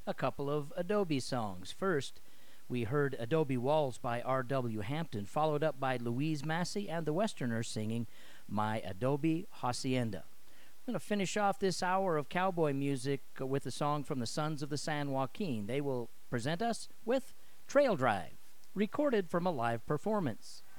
a couple of Adobe songs. First, we heard Adobe Walls by R.W. Hampton, followed up by Louise Massey and the Westerners singing My Adobe Hacienda. I'm going to finish off this hour of cowboy music with a song from the Sons of the San Joaquin. They will present us with Trail Drive, recorded from a live performance.